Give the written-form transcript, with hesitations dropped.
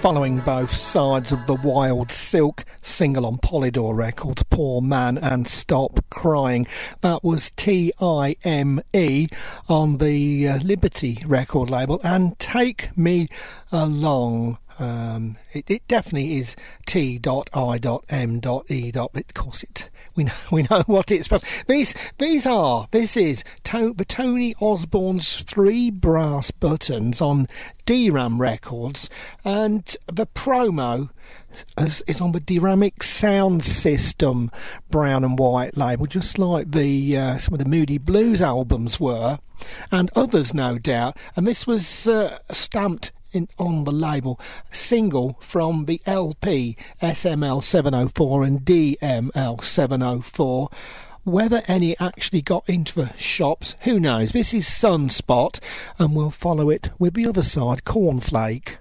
Following both sides of the Wild Silk single on Polydor Records, Poor Man and Stop Crying. That was Time on the Liberty record label, and Take Me Along. It definitely is T.I.M.E. Of course, we know what it's about. This is the Tony Osborne's Three Brass Buttons on DRAM Records, and the promo is on the Dyramic Sound System brown and white label, just like the some of the Moody Blues albums were, and others no doubt. And this was stamped on the label, a single from the LP SML 704 and DML 704. Whether any actually got into the shops, who knows? This is Sunspot, and we'll follow it with the other side, Cornflake.